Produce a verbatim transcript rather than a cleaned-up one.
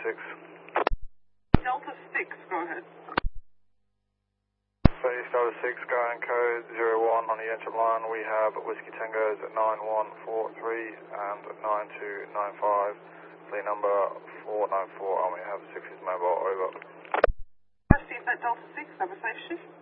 six. Delta six, go ahead. Face Delta six, going code zero one on the entry line. We have Whiskey Tango's at nine one four three and nine two nine five. Fleet number four nine four, and we have sixes mobile, over. Receive that Delta six, have a safe shift.